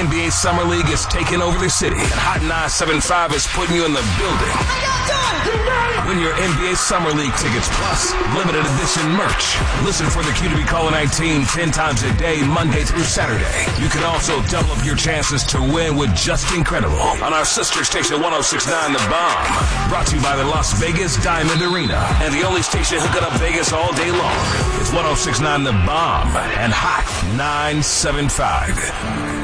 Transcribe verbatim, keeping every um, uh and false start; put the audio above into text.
N B A Summer League is taking over the city, and Hot nine seventy-five is putting you in the building. Win your N B A Summer League tickets plus limited edition merch. Listen for the Q to be Caller nineteen ten times a day, Monday through Saturday. You can also double up your chances to win with Just Incredible on our sister station one oh six point nine The Bomb. Brought to you by the Las Vegas Diamond Arena and the only station hooking up Vegas all day long. It's one oh six point nine The Bomb and Hot nine seventy-five.